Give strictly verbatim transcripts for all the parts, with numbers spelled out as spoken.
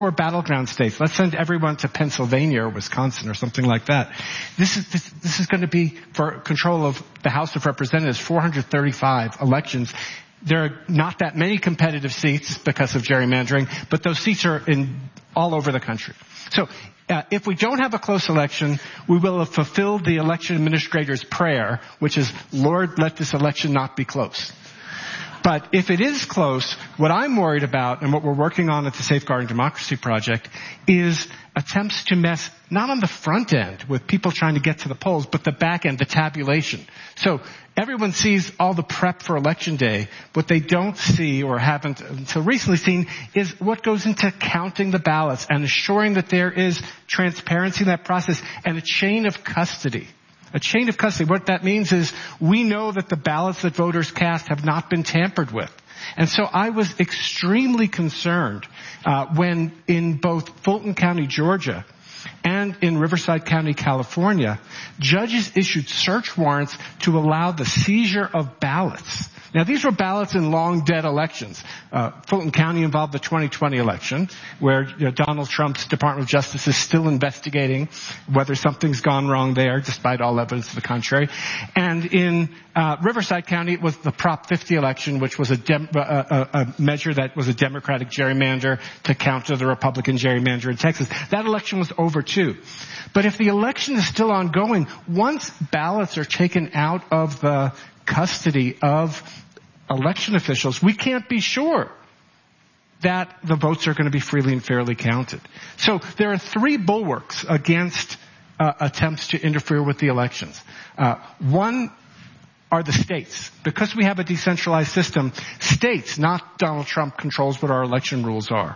Or battleground states. Let's send everyone to Pennsylvania or Wisconsin or something like that. This is this, this is going to be for control of the House of Representatives, four hundred thirty-five elections. There are not that many competitive seats because of gerrymandering, but those seats are in all over the country. So uh, if we don't have a close election, we will have fulfilled the election administrator's prayer, which is, Lord, let this election not be close. But if it is close, what I'm worried about and what we're working on at the Safeguarding Democracy Project is attempts to mess not on the front end with people trying to get to the polls, but the back end, the tabulation. So everyone sees all the prep for Election Day. What they don't see or haven't until recently seen is what goes into counting the ballots and ensuring that there is transparency in that process and a chain of custody. A chain of custody. What that means is we know that the ballots that voters cast have not been tampered with. And so I was extremely concerned uh, when in both Fulton County, Georgia, and in Riverside County, California, judges issued search warrants to allow the seizure of ballots. Now, these were ballots in long-dead elections. Uh, Fulton County involved the twenty twenty election, where you know, Donald Trump's Department of Justice is still investigating whether something's gone wrong there, despite all evidence to the contrary. And in uh, Riverside County, it was the Prop fifty election, which was a, dem- a, a, a measure that was a Democratic gerrymander to counter the Republican gerrymander in Texas. That election was over, too. But if the election is still ongoing, once ballots are taken out of the custody of election officials, we can't be sure that the votes are going to be freely and fairly counted. So there are three bulwarks against uh, attempts to interfere with the elections. Uh, one are the states. Because we have a decentralized system, states, not Donald Trump, controls what our election rules are,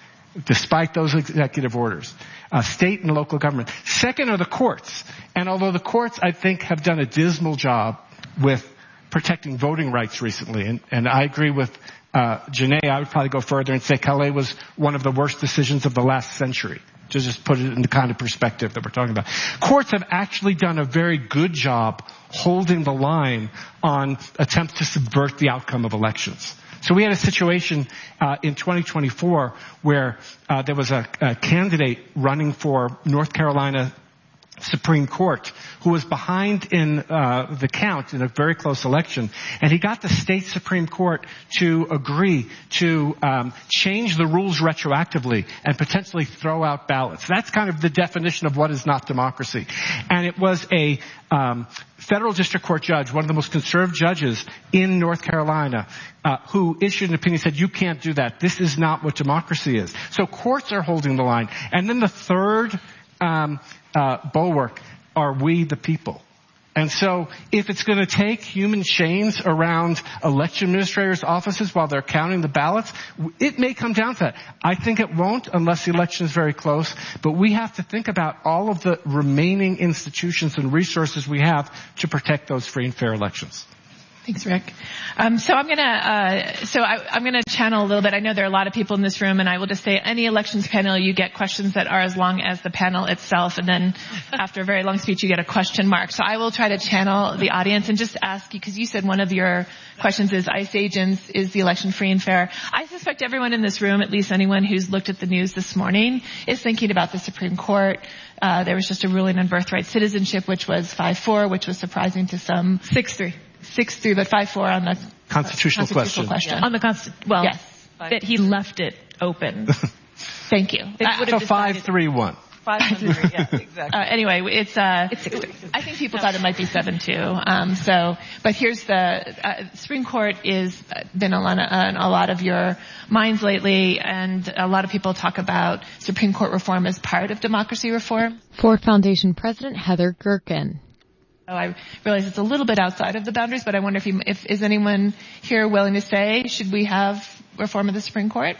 despite those executive orders. Uh, state and local government. Second are the courts. And although the courts, I think, have done a dismal job with protecting voting rights recently, and, and I agree with uh Janae, I would probably go further and say Calais was one of the worst decisions of the last century, to just put it in the kind of perspective that we're talking about. Courts have actually done a very good job holding the line on attempts to subvert the outcome of elections. So we had a situation uh in twenty twenty-four where uh there was a, a candidate running for North Carolina Supreme Court who was behind in uh the count in a very close election, and he got the state Supreme Court to agree to um change the rules retroactively and potentially throw out ballots. That's kind of the definition of what is not democracy. And it was a um federal district court judge, one of the most conservative judges in North Carolina, uh who issued an opinion, said, you can't do that. This is not what democracy is. So courts are holding the line. And then the third um uh bulwark are we the people. And so if it's going to take human chains around election administrators' offices while they're counting the ballots, it may come down to that. I think it won't unless the election is very close. But we have to think about all of the remaining institutions and resources we have to protect those free and fair elections. Thanks, Rick. Um, so I'm gonna, uh, so I, I'm gonna channel a little bit. I know there are a lot of people in this room, and I will just say, any elections panel, you get questions that are as long as the panel itself, and then after a very long speech, you get a question mark. So I will try to channel the audience and just ask you, because you said one of your questions is ICE agents, is the election free and fair? I suspect everyone in this room, at least anyone who's looked at the news this morning, is thinking about the Supreme Court. Uh, there was just a ruling on birthright citizenship, which was five four, which was surprising to some. six three. six three, but five four on the constitutional, constitutional question. question. Yeah. On the const- well, yes. that he left it open. Thank you. Uh, so five three one. Five three, yeah, exactly. Uh, anyway, it's uh, it's six three. I think people thought it might be seven two. Um, so, but here's the uh, Supreme Court is been a lot, of, uh, a lot of your minds lately, and a lot of people talk about Supreme Court reform as part of democracy reform. Ford Foundation President Heather Gerken. Oh, I realize it's a little bit outside of the boundaries, but I wonder if, you, if is anyone here willing to say, should we have reform of the Supreme Court?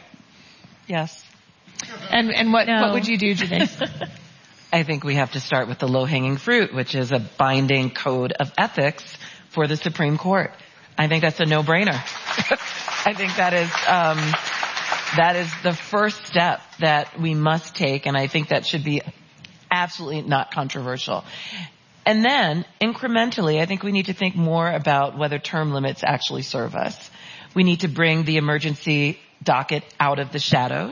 Yes. And and what no. what would you do, Janae? I think we have to start with the low-hanging fruit, which is a binding code of ethics for the Supreme Court. I think that's a no-brainer. I think that is um, that is the first step that we must take, and I think that should be absolutely not controversial. And then, incrementally, I think we need to think more about whether term limits actually serve us. We need to bring the emergency docket out of the shadows.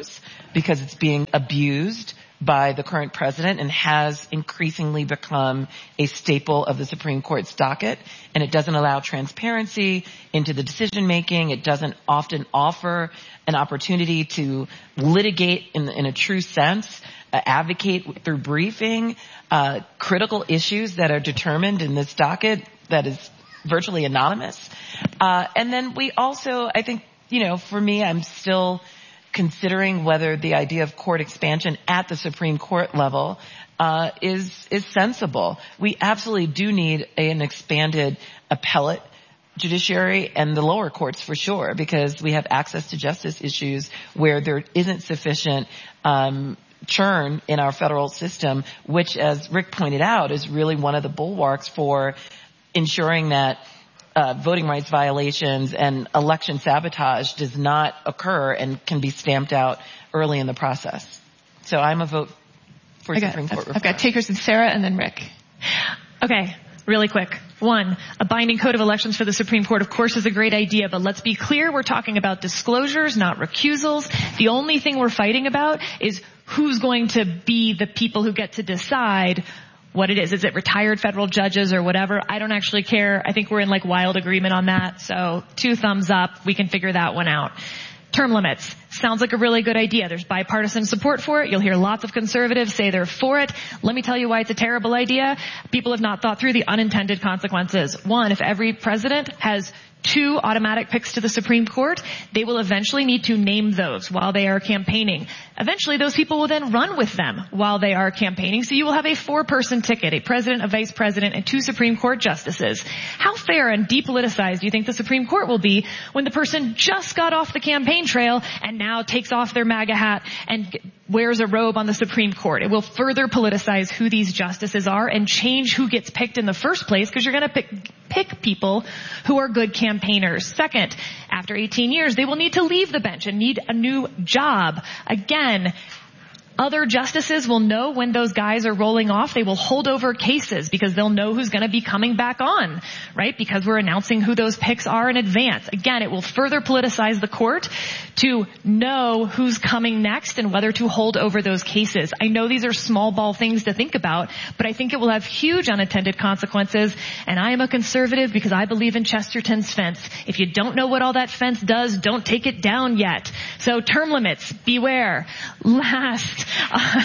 because it's being abused by the current president and has increasingly become a staple of the Supreme Court's docket. And it doesn't allow transparency into the decision making. It doesn't often offer an opportunity to litigate in, in a true sense, uh, advocate through briefing, uh, critical issues that are determined in this docket that is virtually anonymous. Uh, and then we also, I think, you know, for me, I'm still considering whether the idea of court expansion at the Supreme Court level uh, is is sensible. We absolutely do need a, an expanded appellate judiciary and the lower courts for sure, because we have access to justice issues where there isn't sufficient um, churn in our federal system, which, as Rick pointed out, is really one of the bulwarks for ensuring that Uh, voting rights violations and election sabotage does not occur and can be stamped out early in the process. So I'm a vote for I got, Supreme Court I've, reform. I've got takers and Sarah and then Rick. Okay, really quick. One, a binding code of elections for the Supreme Court, of course, is a great idea, but let's be clear, we're talking about disclosures, not recusals. The only thing we're fighting about is who's going to be the people who get to decide what it is. Is it retired federal judges or whatever? I don't actually care. I think we're in like wild agreement on that. So two thumbs up. We can figure that one out. Term limits. Sounds like a really good idea. There's bipartisan support for it. You'll hear lots of conservatives say they're for it. Let me tell you why it's a terrible idea. People have not thought through the unintended consequences. One, if every president has two automatic picks to the Supreme Court, they will eventually need to name those while they are campaigning. Eventually, those people will then run with them while they are campaigning. So you will have a four-person ticket, a president, a vice president, and two Supreme Court justices. How fair and depoliticized do you think the Supreme Court will be when the person just got off the campaign trail and now takes off their MAGA hat and wears a robe on the Supreme Court? It will further politicize who these justices are and change who gets picked in the first place, because you're going to pick, pick people who are good campaigners. Second, after eighteen years, they will need to leave the bench and need a new job. Again, other justices will know when those guys are rolling off. They will hold over cases because they'll know who's going to be coming back on, right? Because we're announcing who those picks are in advance. Again, it will further politicize the court to know who's coming next and whether to hold over those cases. I know these are small ball things to think about, but I think it will have huge unintended consequences. And I am a conservative because I believe in Chesterton's fence. If you don't know what all that fence does, don't take it down yet. So term limits, beware. Last, Uh,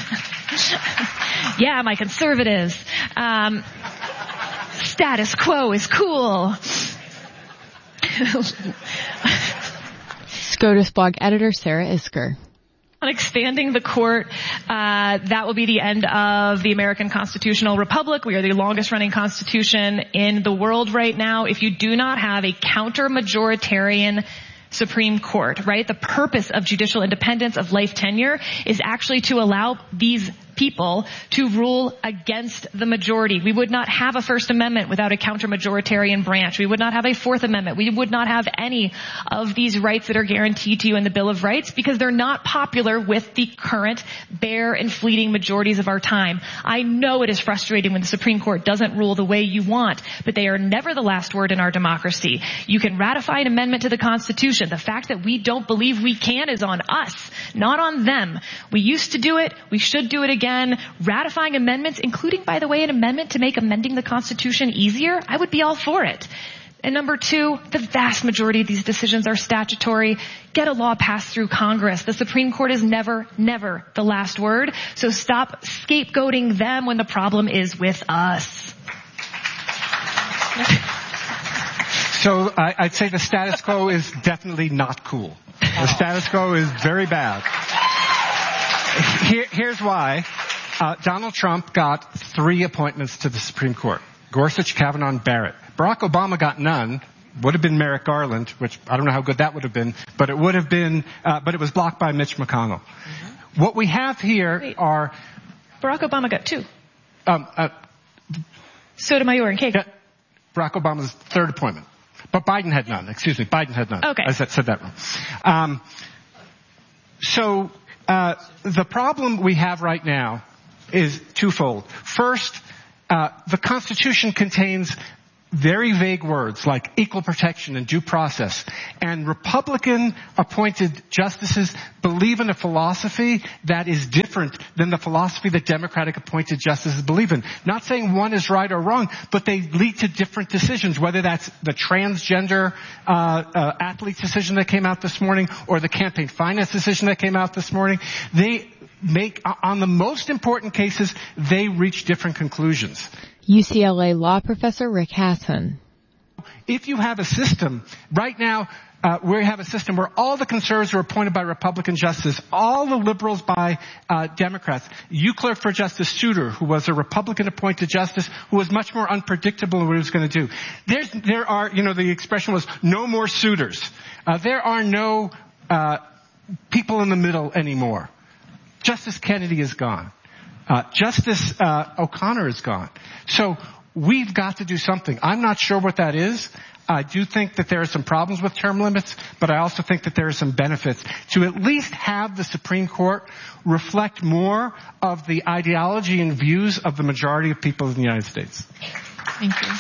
yeah, my conservatives. Um, status quo is cool. SCOTUS blog editor Sarah Isker. On expanding the court, uh, that will be the end of the American Constitutional Republic. We are the longest running constitution in the world right now. If you do not have a counter-majoritarian Supreme Court, right? The purpose of judicial independence, of life tenure, is actually to allow these people to rule against the majority. We would not have a First Amendment without a counter-majoritarian branch. We would not have a Fourth Amendment. We would not have any of these rights that are guaranteed to you in the Bill of Rights because they're not popular with the current bare and fleeting majorities of our time. I know it is frustrating when the Supreme Court doesn't rule the way you want, but they are never the last word in our democracy. You can ratify an amendment to the Constitution. The fact that we don't believe we can is on us, not on them. We used to do it. We should do it again. Again, ratifying amendments, including, by the way, an amendment to make amending the Constitution easier, I would be all for it. And number two, the vast majority of these decisions are statutory. Get a law passed through Congress. The Supreme Court is never, never the last word. So stop scapegoating them when the problem is with us. So I, I'd say the status quo is definitely not cool. The status quo is very bad. Here, here's why. Uh, Donald Trump got three appointments to the Supreme Court. Gorsuch, Kavanaugh, and Barrett. Barack Obama got none. Would have been Merrick Garland, which I don't know how good that would have been, but it would have been, uh, but it was blocked by Mitch McConnell. Mm-hmm. What we have here Wait. are... Barack Obama got two. Um, uh, Sotomayor and Kagan. Yeah, Barack Obama's third appointment. But Biden had none. Excuse me, Biden had none. Okay. I said, said that wrong. Um, so... Uh, the problem we have right now is twofold. First, uh, the Constitution contains very vague words like equal protection and due process, and Republican appointed justices believe in a philosophy that is different than the philosophy that Democratic appointed justices believe in. Not saying one is right or wrong, but they lead to different decisions, whether that's the transgender uh, uh athlete decision that came out this morning or the campaign finance decision that came out this morning. They make, on the most important cases, they reach different conclusions. U C L A law professor Rick Hasson. If you have a system, right now, uh, we have a system where all the conservatives are appointed by Republican justices, all the liberals by uh, Democrats. You clerked for Justice Souter, who was a Republican-appointed justice, who was much more unpredictable in what he was going to do. There's, there are, you know, the expression was no more suitors. Uh, there are no uh, people in the middle anymore. Justice Kennedy is gone. Uh, Justice uh, O'Connor is gone. So we've got to do something. I'm not sure what that is. I do think that there are some problems with term limits, but I also think that there are some benefits to at least have the Supreme Court reflect more of the ideology and views of the majority of people in the United States. Thank you.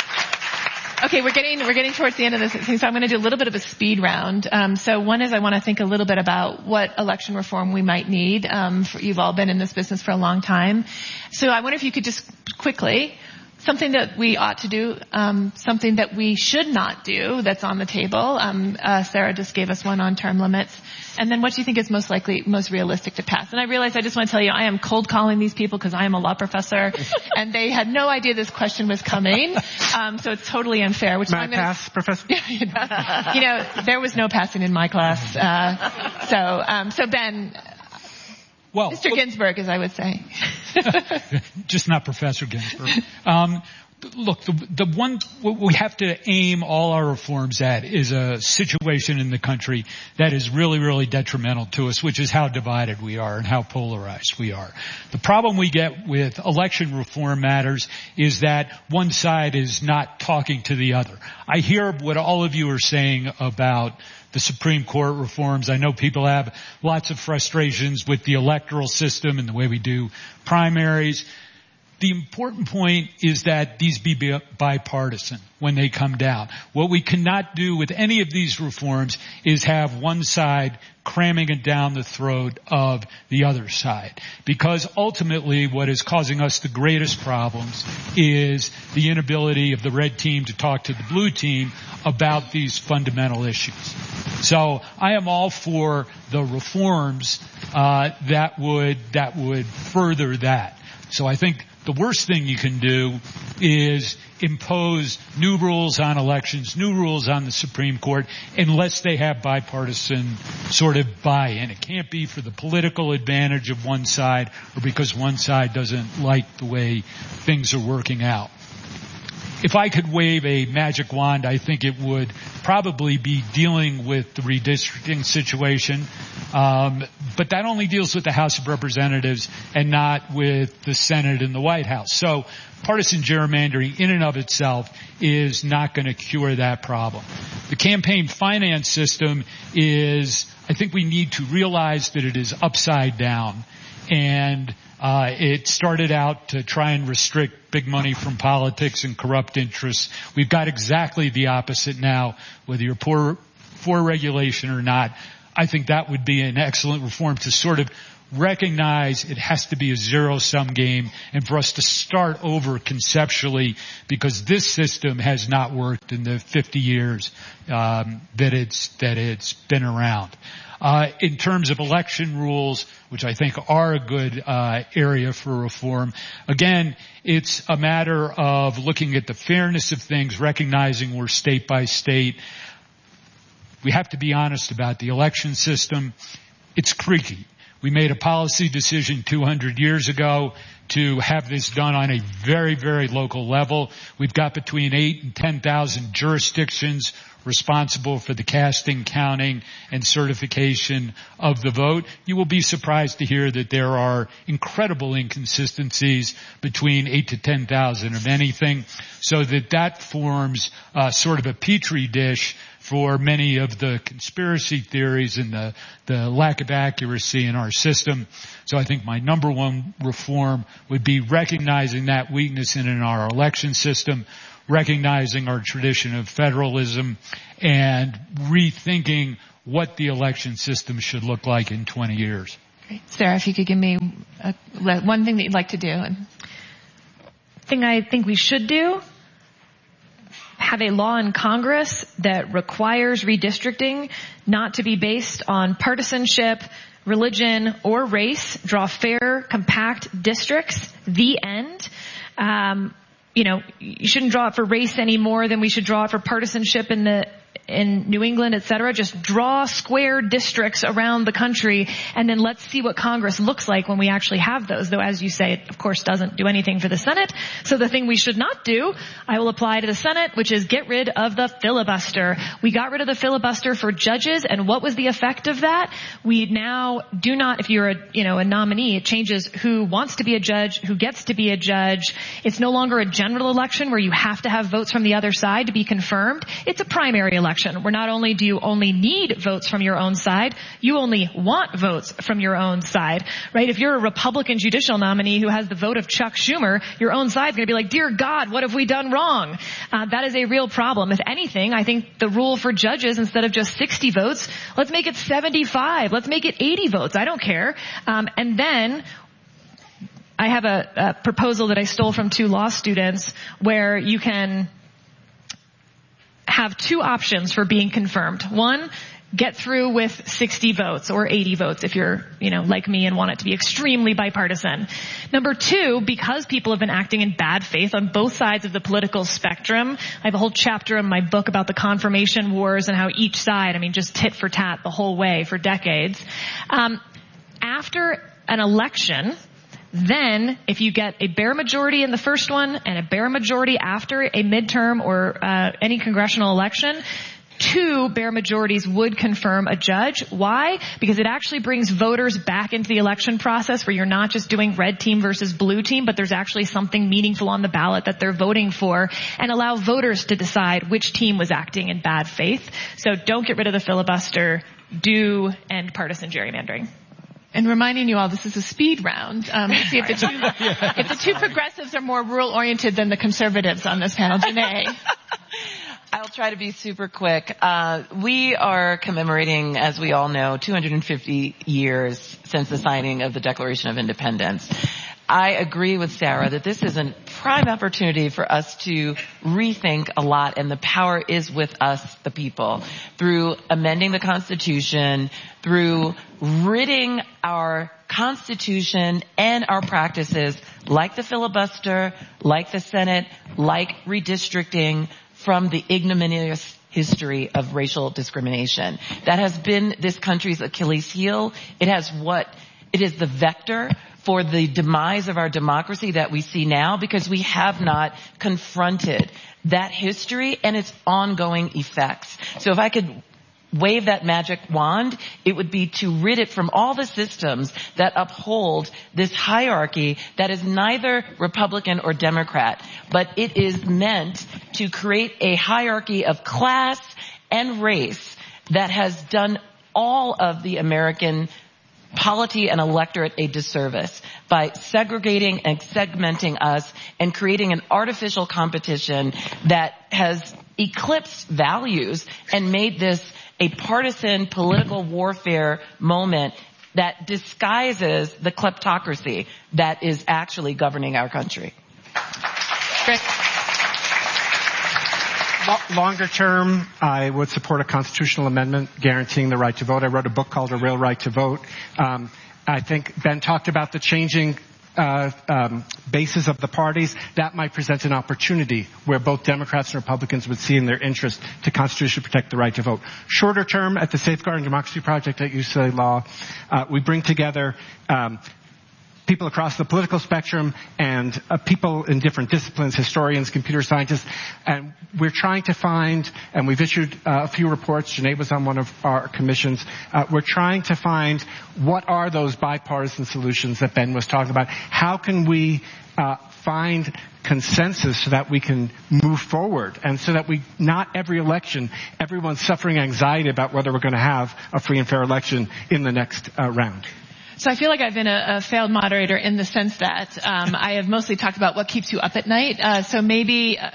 Okay, we're getting we're getting towards the end of this thing, so I'm going to do a little bit of a speed round. Um, so one is I want to think a little bit about what election reform we might need. Um, for, you've all been in this business for a long time, so I wonder if you could just quickly, something that we ought to do, um, something that we should not do that's on the table. Um, uh, Sarah just gave us one on term limits. And then what do you think is most likely, most realistic to pass? And I realize I just want to tell you, I am cold calling these people because I am a law professor, and they had no idea this question was coming. Um, so it's totally unfair. Which May I'm I gonna, pass, Professor? You know, there was no passing in my class. Uh, so, um, so Ben, well, Mister Ginsburg, as I would say. Just not Professor Ginsburg. Um, Look, the, the one, what we have to aim all our reforms at is a situation in the country that is really, really detrimental to us, which is how divided we are and how polarized we are. The problem we get with election reform matters is that one side is not talking to the other. I hear what all of you are saying about the Supreme Court reforms. I know people have lots of frustrations with the electoral system and the way we do primaries. The important point is that these be bipartisan when they come down. What we cannot do with any of these reforms is have one side cramming it down the throat of the other side. Because ultimately what is causing us the greatest problems is the inability of the red team to talk to the blue team about these fundamental issues. So I am all for the reforms uh, that would that would further that. So I think the worst thing you can do is impose new rules on elections, new rules on the Supreme Court, unless they have bipartisan sort of buy-in. It can't be for the political advantage of one side or because one side doesn't like the way things are working out. If I could wave a magic wand, I think it would probably be dealing with the redistricting situation. Um, but that only deals with the House of Representatives and not with the Senate and the White House. So partisan gerrymandering in and of itself is not going to cure that problem. The campaign finance system is, I think we need to realize that it is upside down. And Uh, it started out to try and restrict big money from politics and corrupt interests. We've got exactly the opposite now, whether you're for, for regulation or not. I think that would be an excellent reform to sort of recognize it has to be a zero-sum game and for us to start over conceptually because this system has not worked in the fifty years um, that it's that it's been around. Uh, in terms of election rules, which I think are a good uh, area for reform, again, it's a matter of looking at the fairness of things, recognizing we're state by state. We have to be honest about the election system. It's creaky. We made a policy decision two hundred years ago to have this done on a very, very local level. We've got between eight and ten thousand jurisdictions responsible for the casting, counting, and certification of the vote. You will be surprised to hear that there are incredible inconsistencies between eight to ten thousand of anything, so that that forms uh, sort of a petri dish for many of the conspiracy theories and the, the lack of accuracy in our system. So I think my number one reform would be recognizing that weakness in, in our election system, recognizing our tradition of federalism and rethinking what the election system should look like in twenty years. Great. Sarah, if you could give me a, one thing that you'd like to do. Thing I think we should do, have a law in Congress that requires redistricting not to be based on partisanship, religion, or race. Draw fair, compact districts. The end. Um, you know, you shouldn't draw it for race any more than we should draw it for partisanship in the in New England, et cetera. Just draw square districts around the country, and then let's see what Congress looks like when we actually have those. Though, as you say, it of course doesn't do anything for the Senate. So the thing we should not do, I will apply to the Senate, which is get rid of the filibuster. We got rid of the filibuster for judges, and what was the effect of that? We now do not, if you're a, you know, a nominee, it changes who wants to be a judge, who gets to be a judge. It's no longer a general election where you have to have votes from the other side to be confirmed. It's a primary election. Where not only do you only need votes from your own side, you only want votes from your own side, right? If you're a Republican judicial nominee who has the vote of Chuck Schumer, your own side's going to be like, dear God, what have we done wrong? Uh, that is a real problem. If anything, I think the rule for judges, instead of just sixty votes, let's make it seventy-five. Let's make it eighty votes. I don't care. Um, and then I have a, a proposal that I stole from two law students where you can have two options for being confirmed. One, get through with sixty votes or eighty votes if you're, you know, like me and want it to be extremely bipartisan. Number two, because people have been acting in bad faith on both sides of the political spectrum, I have a whole chapter in my book about the confirmation wars and how each side, I mean, just tit for tat the whole way for decades. Um, after an election, then, if you get a bare majority in the first one and a bare majority after a midterm or uh, any congressional election, two bare majorities would confirm a judge. Why? Because it actually brings voters back into the election process where you're not just doing red team versus blue team, but there's actually something meaningful on the ballot that they're voting for, and allow voters to decide which team was acting in bad faith. So don't get rid of the filibuster. Do end partisan gerrymandering. And reminding you all, this is a speed round. Um, let's see if the two, yeah, if the two progressives are more rural-oriented than the conservatives on this panel. Janae. I'll try to be super quick. Uh, we are commemorating, as we all know, two hundred fifty years since the signing of the Declaration of Independence. I agree with Sarah that this is a prime opportunity for us to rethink a lot, and the power is with us, the people, through amending the Constitution, through ridding our Constitution and our practices like the filibuster, like the Senate, like redistricting from the ignominious history of racial discrimination. That has been this country's Achilles heel. It has what? It is the vector for the demise of our democracy that we see now, because we have not confronted that history and its ongoing effects. So if I could wave that magic wand, it would be to rid it from all the systems that uphold this hierarchy that is neither Republican or Democrat, but it is meant to create a hierarchy of class and race that has done all of the American polity and electorate a disservice by segregating and segmenting us and creating an artificial competition that has eclipsed values and made this a partisan political warfare moment that disguises the kleptocracy that is actually governing our country. Great. Longer term, I would support a constitutional amendment guaranteeing the right to vote. I wrote a book called A Real Right to Vote. Um, I think Ben talked about the changing uh, um, bases of the parties. That might present an opportunity where both Democrats and Republicans would see in their interest to constitutionally protect the right to vote. Shorter term, at the Safeguarding Democracy Project at U C L A Law, uh, we bring together um, people across the political spectrum and uh, people in different disciplines, historians, computer scientists, and we're trying to find, and we've issued uh, a few reports, Janae was on one of our commissions, uh, we're trying to find what are those bipartisan solutions that Ben was talking about. How can we uh, find consensus so that we can move forward, and so that we, not every election, everyone's suffering anxiety about whether we're going to have a free and fair election in the next uh, round. So I feel like I've been a, a failed moderator in the sense that um, I have mostly talked about what keeps you up at night. Uh, so maybe uh,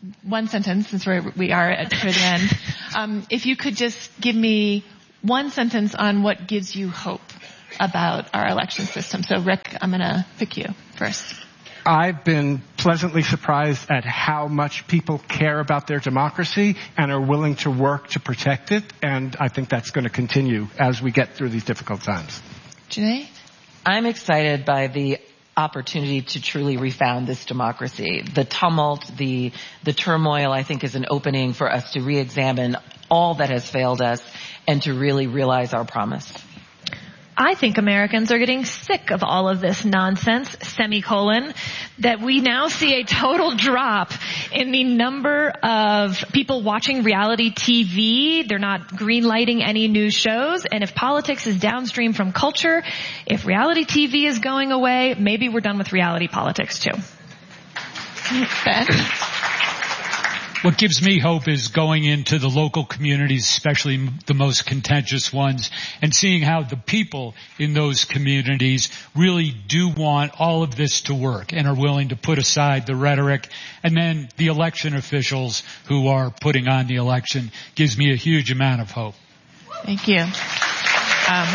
one sentence, since we're, we are at the end. Um, if you could just give me one sentence on what gives you hope about our election system. So, Rick, I'm going to pick you first. I've been pleasantly surprised at how much people care about their democracy and are willing to work to protect it, and I think that's going to continue as we get through these difficult times. Janae? I'm excited by the opportunity to truly refound this democracy. The tumult, the the turmoil, I think, is an opening for us to re-examine all that has failed us and to really realize our promise. I think Americans are getting sick of all of this nonsense, semicolon, that we now see a total drop in the number of people watching reality T V. They're not greenlighting any new shows. And if politics is downstream from culture, if reality T V is going away, maybe we're done with reality politics too. Ben? What gives me hope is going into the local communities, especially the most contentious ones, and seeing how the people in those communities really do want all of this to work and are willing to put aside the rhetoric. And then the election officials who are putting on the election gives me a huge amount of hope. Thank you. Um,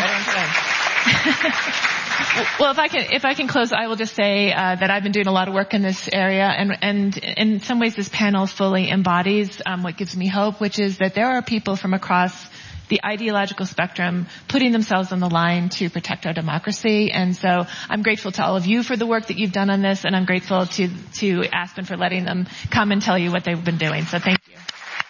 Well, if I can, if I can close, I will just say uh, that I've been doing a lot of work in this area, and, and in some ways, this panel fully embodies um, what gives me hope, which is that there are people from across the ideological spectrum putting themselves on the line to protect our democracy. And so, I'm grateful to all of you for the work that you've done on this, and I'm grateful to to Aspen for letting them come and tell you what they've been doing. So, thank you.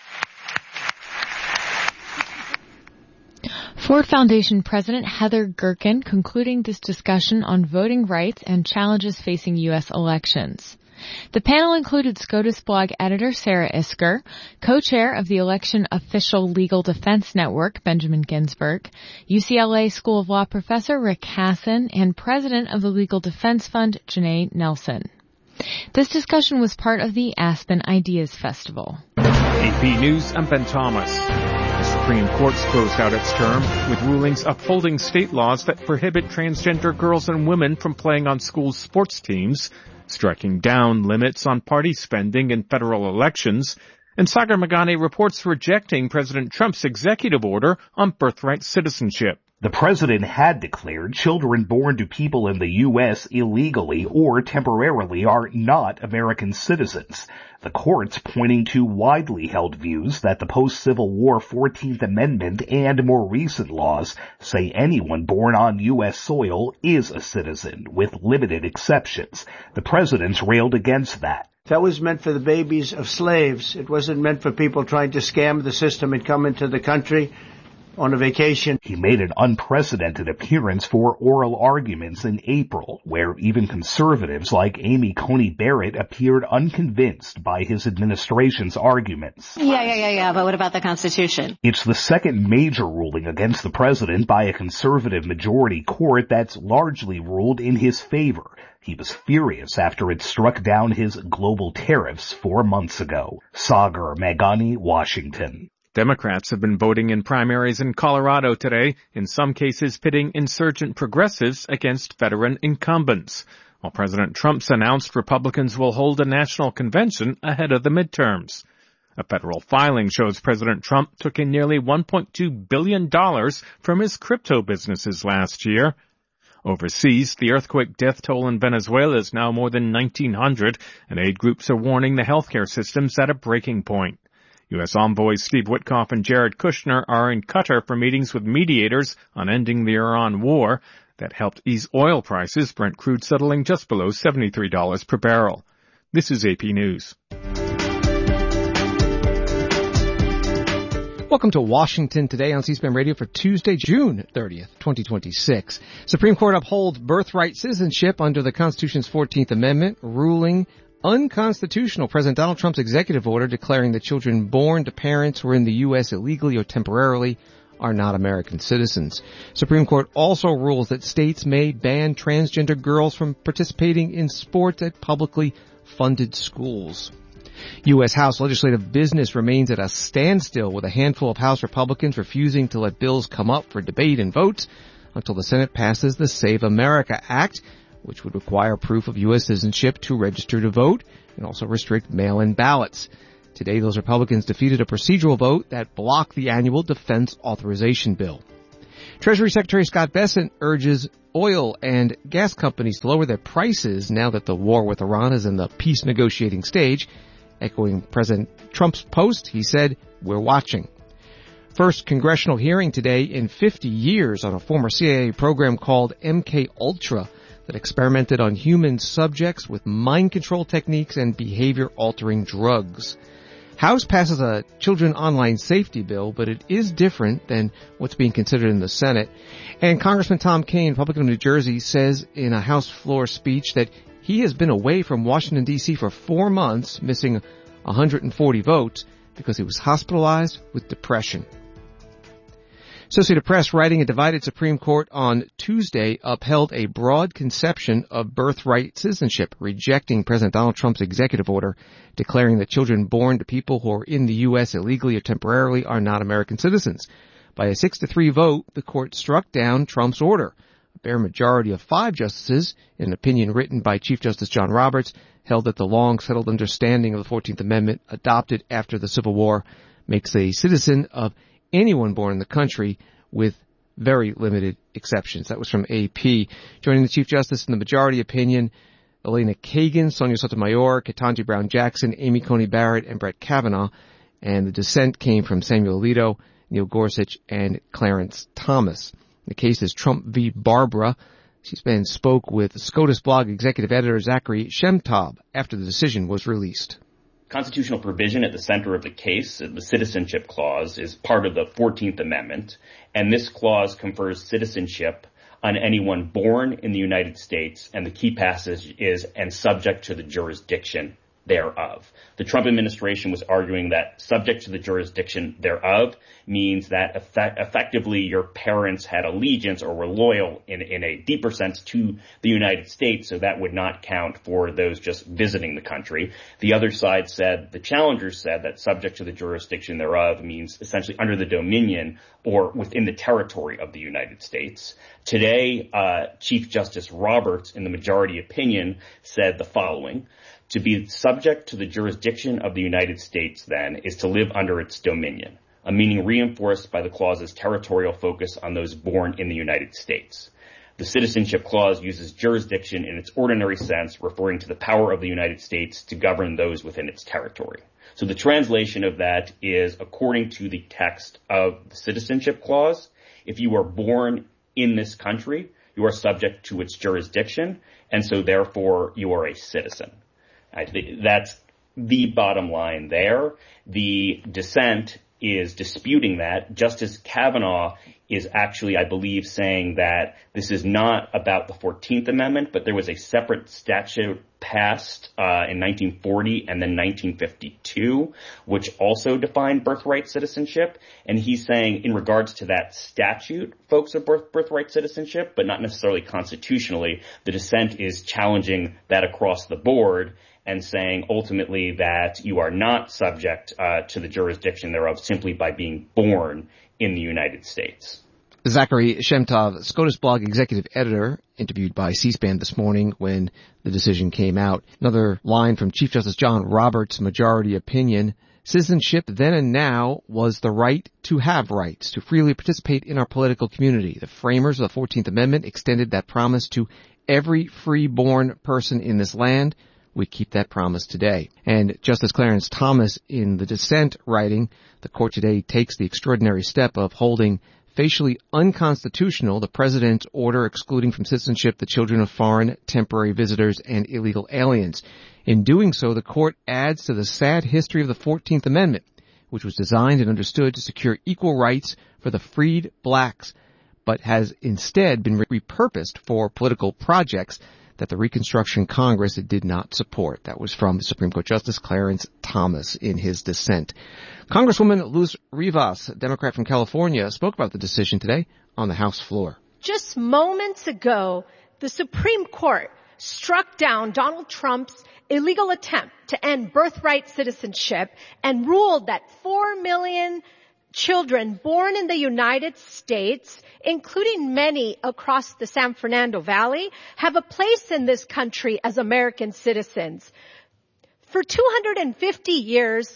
Ford Foundation President Heather Gerken concluding this discussion on voting rights and challenges facing U S elections. The panel included SCOTUS blog editor Sarah Isker, co-chair of the Election Official Legal Defense Network Benjamin Ginsberg, U C L A School of Law professor Rick Hasen, and president of the Legal Defense Fund Janae Nelson. This discussion was part of the Aspen Ideas Festival. A P News, I'm Ben Thomas. The Supreme Court's closed out its term with rulings upholding state laws that prohibit transgender girls and women from playing on school sports teams, striking down limits on party spending in federal elections, and Sagar Meghani reports rejecting President Trump's executive order on birthright citizenship. The president had declared children born to people in the U S illegally or temporarily are not American citizens. The courts pointing to widely held views that the post-Civil War fourteenth Amendment and more recent laws say anyone born on U S soil is a citizen, with limited exceptions. The president railed against that. That was meant for the babies of slaves. It wasn't meant for people trying to scam the system and come into the country on a vacation. He made an unprecedented appearance for oral arguments in April, where even conservatives like Amy Coney Barrett appeared unconvinced by his administration's arguments. Yeah, yeah, yeah, yeah, but what about the Constitution? It's the second major ruling against the president by a conservative majority court that's largely ruled in his favor. He was furious after it struck down his global tariffs four months ago. Sagar Meghani, Washington. Democrats have been voting in primaries in Colorado today, in some cases pitting insurgent progressives against veteran incumbents. While President Trump's announced Republicans will hold a national convention ahead of the midterms. A federal filing shows President Trump took in nearly one point two billion dollars from his crypto businesses last year. Overseas, the earthquake death toll in Venezuela is now more than nineteen hundred, and aid groups are warning the healthcare system's at a breaking point. U S envoys Steve Witkoff and Jared Kushner are in Qatar for meetings with mediators on ending the Iran war that helped ease oil prices, Brent crude settling just below seventy-three dollars per barrel. This is A P News. Welcome to Washington Today on C-SPAN Radio for Tuesday, June thirtieth, twenty twenty-six. Supreme Court upholds birthright citizenship under the Constitution's fourteenth Amendment, ruling unconstitutional President Donald Trump's executive order declaring that children born to parents who are in the U S illegally or temporarily are not American citizens. Supreme Court also rules that states may ban transgender girls from participating in sports at publicly funded schools. U S House legislative business remains at a standstill, with a handful of House Republicans refusing to let bills come up for debate and vote until the Senate passes the Save America Act, which would require proof of U S citizenship to register to vote and also restrict mail-in ballots. Today, those Republicans defeated a procedural vote that blocked the annual defense authorization bill. Treasury Secretary Scott Bessent urges oil and gas companies to lower their prices now that the war with Iran is in the peace negotiating stage. Echoing President Trump's post, he said, "We're watching." First congressional hearing today in fifty years on a former C I A program called M K Ultra that experimented on human subjects with mind control techniques and behavior-altering drugs. House passes a children online safety bill, but it is different than what's being considered in the Senate. And Congressman Tom Kean, Republican of New Jersey, says in a House floor speech that he has been away from Washington, D C for four months, missing one hundred forty votes because he was hospitalized with depression. Associated Press, writing a divided Supreme Court on Tuesday, upheld a broad conception of birthright citizenship, rejecting President Donald Trump's executive order declaring that children born to people who are in the U S illegally or temporarily are not American citizens. By a six to three vote, the court struck down Trump's order. A bare majority of five justices, in an opinion written by Chief Justice John Roberts, held that the long-settled understanding of the fourteenth Amendment adopted after the Civil War makes a citizen of anyone born in the country with very limited exceptions. That was from A P. Joining the Chief Justice in the majority opinion, Elena Kagan, Sonia Sotomayor, Ketanji Brown Jackson, Amy Coney Barrett, and Brett Kavanaugh. And the dissent came from Samuel Alito, Neil Gorsuch, and Clarence Thomas. The case is Trump v. Barbara. C-SPAN spoke with SCOTUS blog executive editor Zachary Shemtab after the decision was released. Constitutional provision at the center of the case, the Citizenship Clause, is part of the fourteenth Amendment, and this clause confers citizenship on anyone born in the United States, and the key passage is, and subject to the jurisdiction thereof. The Trump administration was arguing that subject to the jurisdiction thereof means that effect- effectively your parents had allegiance or were loyal in, in a deeper sense to the United States, so that would not count for those just visiting the country. The other side said, the challengers said that subject to the jurisdiction thereof means essentially under the dominion or within the territory of the United States. Today, uh, Chief Justice Roberts, in the majority opinion, said the following: to be subject to the jurisdiction of the United States, then, is to live under its dominion, a meaning reinforced by the clause's territorial focus on those born in the United States. The Citizenship Clause uses jurisdiction in its ordinary sense, referring to the power of the United States to govern those within its territory. So the translation of that is, according to the text of the Citizenship Clause, if you are born in this country, you are subject to its jurisdiction, and so therefore you are a citizen. I think that's the bottom line there. The dissent is disputing that. Justice Kavanaugh is actually, I believe, saying that this is not about the fourteenth Amendment, but there was a separate statute passed uh, in nineteen forty and then nineteen fifty-two, which also defined birthright citizenship. And he's saying in regards to that statute, folks are birth, birthright citizenship, but not necessarily constitutionally. The dissent is challenging that across the board and saying ultimately that you are not subject uh, to the jurisdiction thereof simply by being born in the United States. Zachary Shemtov, SCOTUS blog executive editor, interviewed by C-SPAN this morning when the decision came out. Another line from Chief Justice John Roberts' majority opinion: citizenship then and now was the right to have rights, to freely participate in our political community. The framers of the fourteenth Amendment extended that promise to every free-born person in this land. We keep that promise today. And Justice Clarence Thomas, in the dissent, writing, the court today takes the extraordinary step of holding facially unconstitutional the president's order excluding from citizenship the children of foreign temporary visitors and illegal aliens. In doing so, the court adds to the sad history of the fourteenth Amendment, which was designed and understood to secure equal rights for the freed blacks, but has instead been repurposed for political projects that the Reconstruction Congress did not support. That was from Supreme Court Justice Clarence Thomas in his dissent. Congresswoman Luz Rivas, Democrat from California, spoke about the decision today on the House floor. Just moments ago, the Supreme Court struck down Donald Trump's illegal attempt to end birthright citizenship and ruled that four million children born in the United States, including many across the San Fernando Valley, have a place in this country as American citizens. For two hundred fifty years,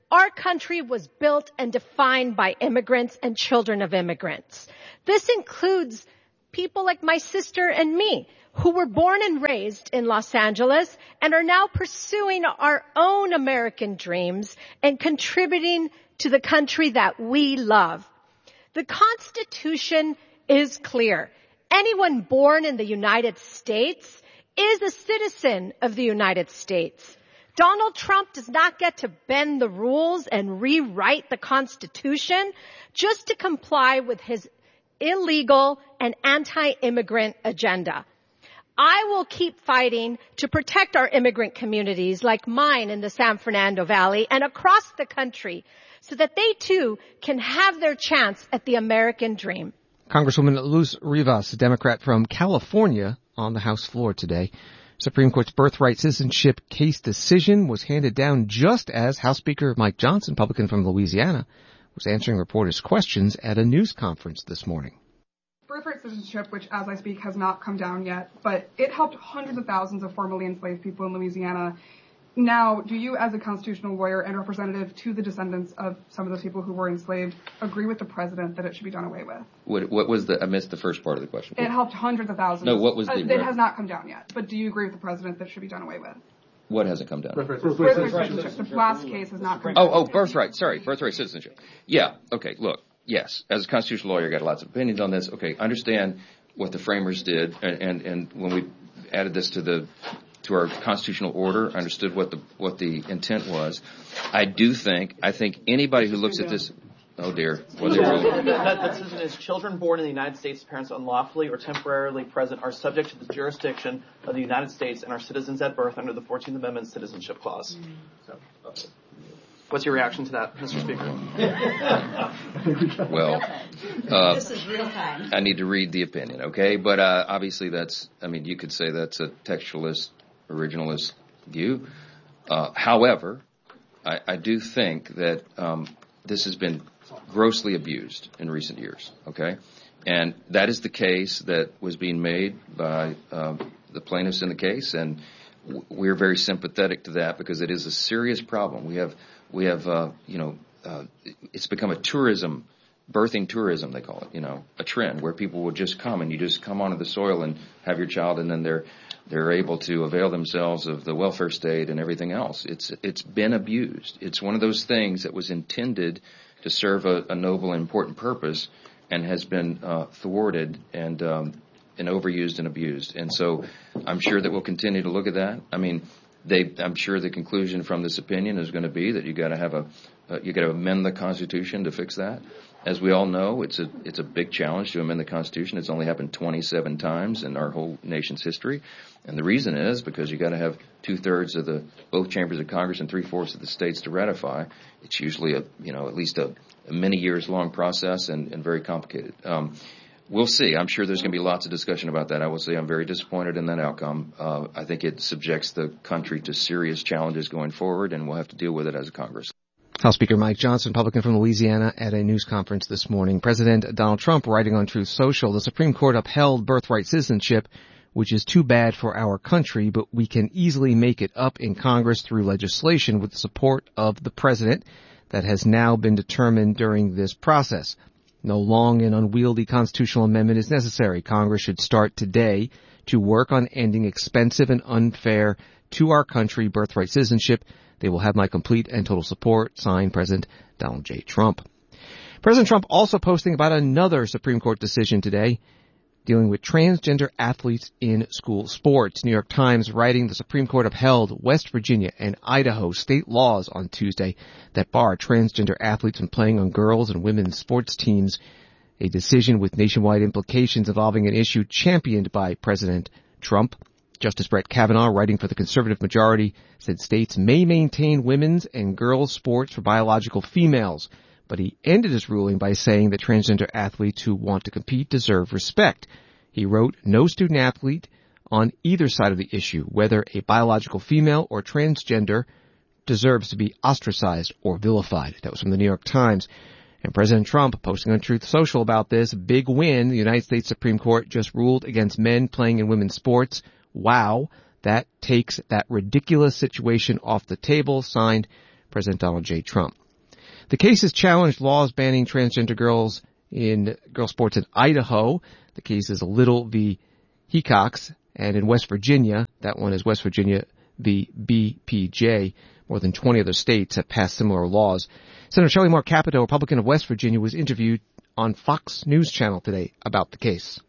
Our country was built and defined by immigrants and children of immigrants. This includes people like my sister and me, who were born and raised in Los Angeles and are now pursuing our own American dreams and contributing to the country that we love. The Constitution is clear. Anyone born in the United States is a citizen of the United States. Donald Trump does not get to bend the rules and rewrite the Constitution just to comply with his illegal and anti-immigrant agenda. I will keep fighting to protect our immigrant communities like mine in the San Fernando Valley and across the country so that they too can have their chance at the American dream. Congresswoman Luz Rivas, a Democrat from California, on the House floor today. Supreme Court's birthright citizenship case decision was handed down just as House Speaker Mike Johnson, Republican from Louisiana, was answering reporters' questions at a news conference this morning. Birthright citizenship, which as I speak has not come down yet, but it helped hundreds of thousands of formerly enslaved people in Louisiana. Now, do you as a constitutional lawyer and representative to the descendants of some of those people who were enslaved agree with the president that it should be done away with? What, what was the, I missed the first part of the question. It helped hundreds of thousands. No, what was the... Uh, it has not come down yet, but do you agree with the president that it should be done away with? What hasn't come down? Birthright citizenship. The last case has not come down. Oh, oh, birthright. Sorry, birthright citizenship. Yeah, okay, look. Yes, as a constitutional lawyer, I got lots of opinions on this. Okay, understand what the framers did, and, and, and when we added this to the to our constitutional order, I understood what the what the intent was. I do think I think anybody who looks at this, oh dear, what they really, that, that decision is children born in the United States, parents unlawfully or temporarily present, are subject to the jurisdiction of the United States and are citizens at birth under the fourteenth Amendment Citizenship Clause. So, okay. What's your reaction to that, Mister Speaker? Well, uh, this is real time. I need to read the opinion, okay? But uh, obviously that's, I mean, you could say that's a textualist, originalist view. Uh, however, I, I do think that um, this has been grossly abused in recent years, okay? And that is the case that was being made by um, the plaintiffs in the case, and w- we're very sympathetic to that because it is a serious problem. We have We have, uh, you know, uh, it's become a tourism, birthing tourism, they call it, you know, a trend where people will just come and you just come onto the soil and have your child and then they're, they're able to avail themselves of the welfare state and everything else. It's, it's been abused. It's one of those things that was intended to serve a, a noble and important purpose and has been, uh, thwarted and, um, and overused and abused. And so I'm sure that we'll continue to look at that. I mean, They, I'm sure the conclusion from this opinion is going to be that you got to have a, uh, you got to amend the Constitution to fix that. As we all know, it's a, it's a big challenge to amend the Constitution. It's only happened twenty-seven times in our whole nation's history, and the reason is because you got to have two thirds of the both chambers of Congress and three fourths of the states to ratify. It's usually a, you know, at least a, a many years long process and, and very complicated. Um, We'll see. I'm sure there's going to be lots of discussion about that. I will say I'm very disappointed in that outcome. Uh, I think it subjects the country to serious challenges going forward, and we'll have to deal with it as a Congress. House Speaker Mike Johnson, Republican from Louisiana, at a news conference this morning. President Donald Trump writing on Truth Social, the Supreme Court upheld birthright citizenship, which is too bad for our country, but we can easily make it up in Congress through legislation with the support of the president that has now been determined during this process. No long and unwieldy constitutional amendment is necessary. Congress should start today to work on ending expensive and unfair to our country birthright citizenship. They will have my complete and total support. Signed, President Donald J. Trump. President Trump also posting about another Supreme Court decision today dealing with transgender athletes in school sports. New York Times writing the Supreme Court upheld West Virginia and Idaho state laws on Tuesday that bar transgender athletes from playing on girls' and women's sports teams, a decision with nationwide implications involving an issue championed by President Trump. Justice Brett Kavanaugh, writing for the conservative majority, said states may maintain women's and girls' sports for biological females, but he ended his ruling by saying that transgender athletes who want to compete deserve respect. He wrote, no student athlete on either side of the issue, whether a biological female or transgender, deserves to be ostracized or vilified. That was from the New York Times. And President Trump posting on Truth Social about this, big win. The United States Supreme Court just ruled against men playing in women's sports. Wow. That takes that ridiculous situation off the table. Signed, President Donald J. Trump. The case has challenged laws banning transgender girls in girl sports in Idaho. The case is Little v. Hecox. And in West Virginia, that one is West Virginia v. B P J. More than twenty other states have passed similar laws. Senator Shelley Moore Capito, Republican of West Virginia, was interviewed on Fox News Channel today about the case.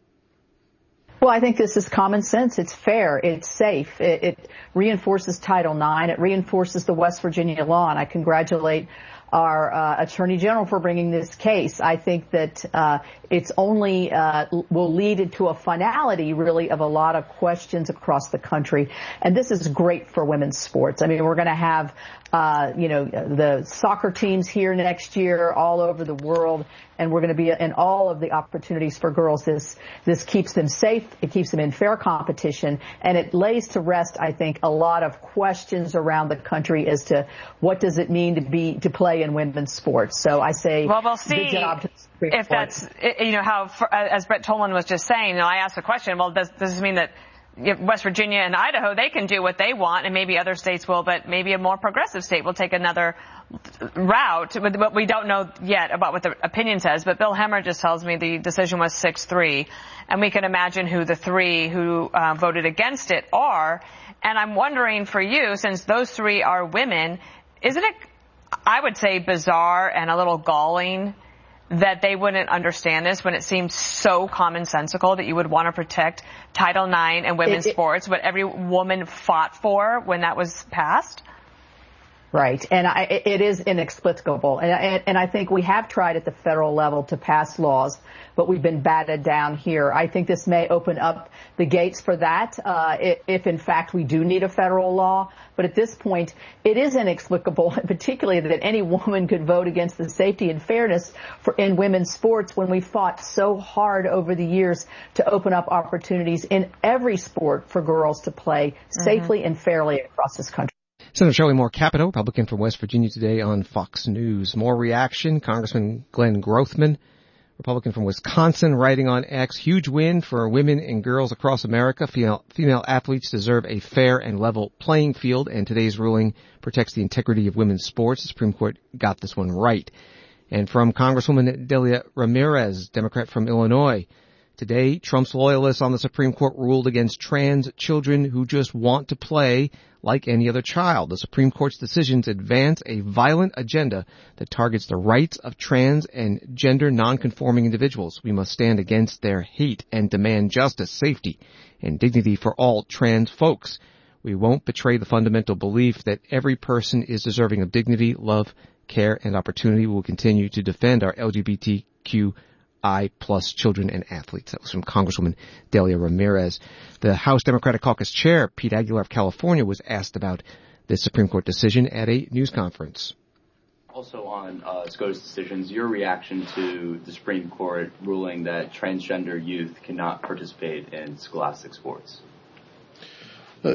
Well, I think this is common sense. It's fair. It's safe. It, it reinforces Title nine. It reinforces the West Virginia law, and I congratulate our uh, Attorney General for bringing this case. I think that uh, it's only uh, will lead to a finality, really, of a lot of questions across the country. And this is great for women's sports. I mean, we're going to have, uh, you know, the soccer teams here next year all over the world, and we're going to be in all of the opportunities for girls. This this keeps them safe. It keeps them in fair competition, and it lays to rest, I think, a lot of questions around the country as to what does it mean to be to play in women's sports. So I say, well, we'll see good job to the Supreme if Court. that's, you know, how, for, as Brett Tolman was just saying, you know, I asked the question, well, does, does this mean that West Virginia and Idaho, they can do what they want, and maybe other states will, but maybe a more progressive state will take another route? But we don't know yet about what the opinion says, but Bill Hemmer just tells me the decision was six three, and we can imagine who the three who uh, voted against it are. And I'm wondering for you, since those three are women, isn't it, I would say, bizarre and a little galling that they wouldn't understand this when it seems so commonsensical that you would want to protect Title nine and women's it, it, sports, what every woman fought for when that was passed? Right. And I, it is inexplicable. And, and, and I think we have tried at the federal level to pass laws, but we've been batted down here. I think this may open up the gates for that, uh, if in fact we do need a federal law. But at this point, it is inexplicable, particularly that any woman could vote against the safety and fairness for, in women's sports when we fought so hard over the years to open up opportunities in every sport for girls to play mm-hmm. safely and fairly across this country. Senator Shelley Moore Capito, Republican from West Virginia, today on Fox News. More reaction. Congressman Glenn Grothman, Republican from Wisconsin, writing on X, huge win for women and girls across America. Female, female athletes deserve a fair and level playing field, and today's ruling protects the integrity of women's sports. The Supreme Court got this one right. And from Congresswoman Delia Ramirez, Democrat from Illinois, today, Trump's loyalists on the Supreme Court ruled against trans children who just want to play like any other child. The Supreme Court's decisions advance a violent agenda that targets the rights of trans and gender nonconforming individuals. We must stand against their hate and demand justice, safety, and dignity for all trans folks. We won't betray the fundamental belief that every person is deserving of dignity, love, care, and opportunity. We will continue to defend our L G B T Q I plus children and athletes. That was from Congresswoman Delia Ramirez. The House Democratic Caucus Chair, Pete Aguilar of California, was asked about this Supreme Court decision at a news conference. Also on uh, SCOTUS decisions, your reaction to the Supreme Court ruling that transgender youth cannot participate in scholastic sports? Uh,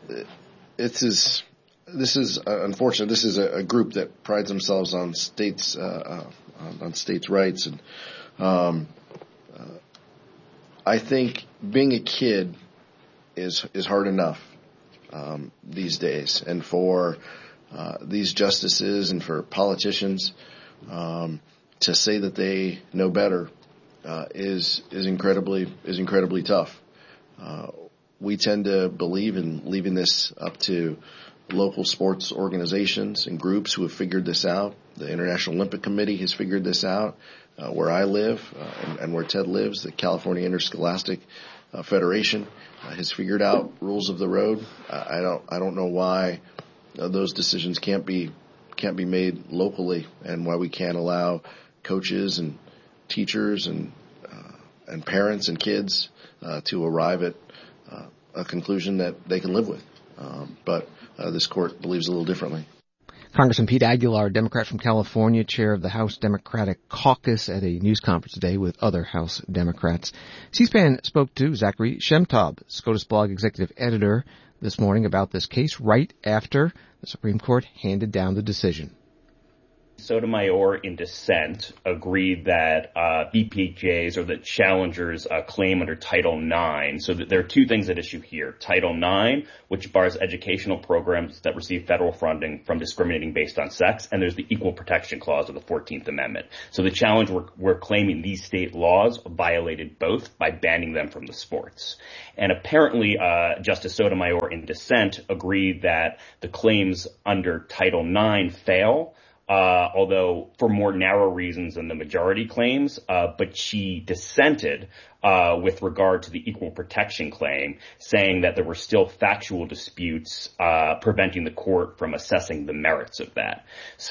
it is, this is uh, unfortunate. This is a, a group that prides themselves on states, uh, uh, on, on states' rights, and Um, uh, I think being a kid is is hard enough um, these days, and for uh, these justices and for politicians um, to say that they know better uh, is is incredibly is incredibly tough. Uh, we tend to believe in leaving this up to local sports organizations and groups who have figured this out. The International Olympic Committee has figured this out. Uh, where I live uh, and, and where Ted lives, the California Interscholastic uh, Federation uh, has figured out rules of the road. Uh, I don't I don't know why uh, those decisions can't be can't be made locally, and why we can't allow coaches and teachers and uh, and parents and kids uh, to arrive at uh, a conclusion that they can live with. Um, but uh, this court believes a little differently. Congressman Pete Aguilar, Democrat from California, chair of the House Democratic Caucus, at a news conference today with other House Democrats. C-SPAN spoke to Zachary Shemtob, SCOTUS blog executive editor, this morning about this case right after the Supreme Court handed down the decision. Sotomayor, in dissent, agreed that uh, B P J's or the challengers' uh, claim under Title nine. So that there are two things at issue here. Title nine, which bars educational programs that receive federal funding from discriminating based on sex, and there's the Equal Protection Clause of the fourteenth Amendment. So the challenge we're, we're claiming these state laws violated both by banning them from the sports. And apparently, uh, Justice Sotomayor, in dissent, agreed that the claims under Title nine fail, Uh, although for more narrow reasons than the majority claims, uh, but she dissented uh, with regard to the equal protection claim, saying that there were still factual disputes uh, preventing the court from assessing the merits of that.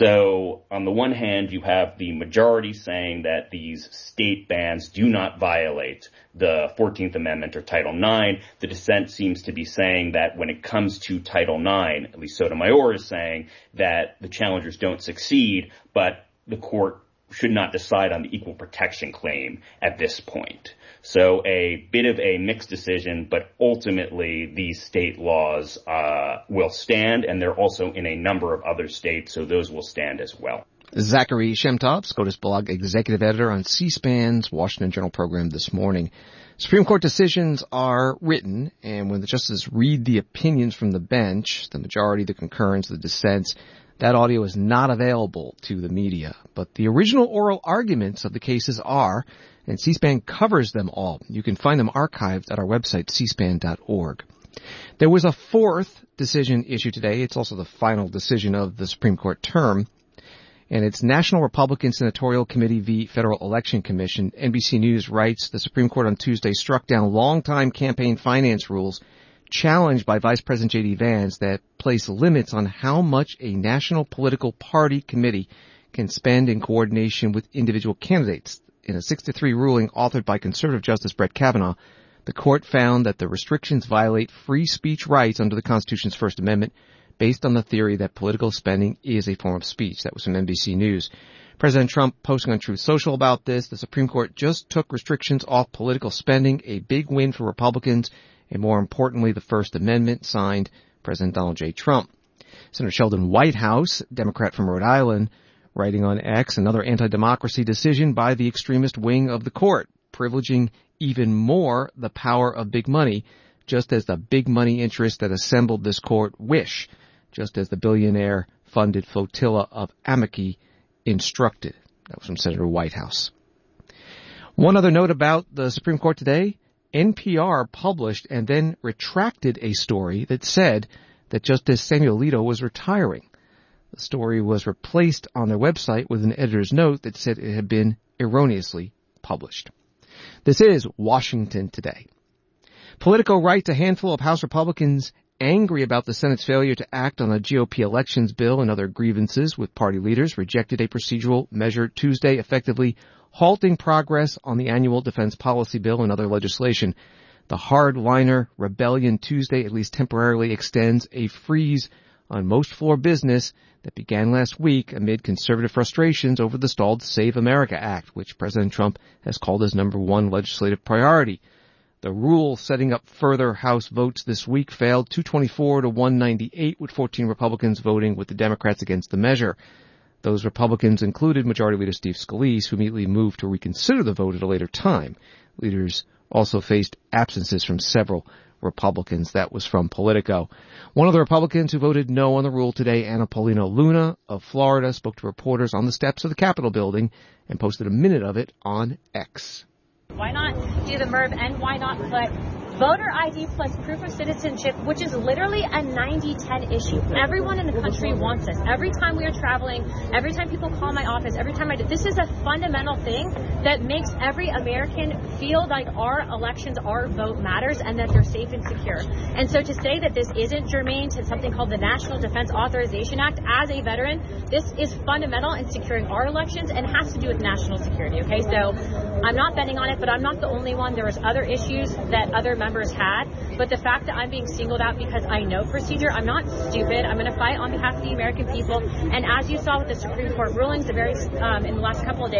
So on the one hand, you have the majority saying that these state bans do not violate the fourteenth Amendment or Title nine. The dissent seems to be saying that when it comes to Title nine, at least Sotomayor is saying that the challengers don't succeed, but the court should not decide on the equal protection claim at this point. So a bit of a mixed decision, but ultimately these state laws uh, will stand, and they're also in a number of other states, so those will stand as well. Zachary Shemtov, SCOTUS blog executive editor on C-SPAN's Washington Journal program this morning. Supreme Court decisions are written, and when the justices read the opinions from the bench, the majority, the concurrence, the dissents, that audio is not available to the media. But the original oral arguments of the cases are, and C-SPAN covers them all. You can find them archived at our website, c span dot org. There was a fourth decision issued today. It's also the final decision of the Supreme Court term. And it's National Republican Senatorial Committee v. Federal Election Commission. N B C News writes the Supreme Court on Tuesday struck down longtime campaign finance rules challenged by Vice President J D. Vance that place limits on how much a national political party committee can spend in coordination with individual candidates. In a six to three ruling authored by conservative Justice Brett Kavanaugh, the court found that the restrictions violate free speech rights under the Constitution's First Amendment based on the theory that political spending is a form of speech. That was from N B C News. President Trump posting on Truth Social about this. The Supreme Court just took restrictions off political spending, a big win for Republicans, and more importantly, the First Amendment, signed President Donald J. Trump. Senator Sheldon Whitehouse, Democrat from Rhode Island, writing on X, another anti-democracy decision by the extremist wing of the court, privileging even more the power of big money, just as the big money interests that assembled this court wish, just as the billionaire-funded flotilla of amici instructed. That was from Senator Whitehouse. One other note about the Supreme Court today. N P R published and then retracted a story that said that Justice Samuel Alito was retiring. The story was replaced on their website with an editor's note that said it had been erroneously published. This is Washington Today. Politico writes a handful of House Republicans angry about the Senate's failure to act on a G O P elections bill and other grievances with party leaders rejected a procedural measure Tuesday, effectively halting progress on the annual defense policy bill and other legislation. The hardliner rebellion Tuesday at least temporarily extends a freeze on most floor business that began last week amid conservative frustrations over the stalled Save America Act, which President Trump has called his number one legislative priority. The rule setting up further House votes this week failed two twenty-four to one ninety-eight, with fourteen Republicans voting with the Democrats against the measure. Those Republicans included Majority Leader Steve Scalise, who immediately moved to reconsider the vote at a later time. Leaders also faced absences from several Republicans. That was from Politico. One of the Republicans who voted no on the rule today, Anna Paulino Luna of Florida, spoke to reporters on the steps of the Capitol building and posted a minute of it on X. Why not do the M E R V, and why not put voter I D plus proof of citizenship, which is literally a ninety ten issue. Everyone in the country wants this. Every time we are traveling, every time people call my office, every time I do, this is a fundamental thing that makes every American feel like our elections, our vote matters, and that they're safe and secure. And so to say that this isn't germane to something called the National Defense Authorization Act, as a veteran, this is fundamental in securing our elections and has to do with national security, okay? So I'm not betting on it, but I'm not the only one. There was other issues that other members had, but the fact that I'm being singled out because I know procedure, I'm not stupid. I'm going to fight on behalf of the American people. And as you saw with the Supreme Court rulings, the very um, in the last couple of days,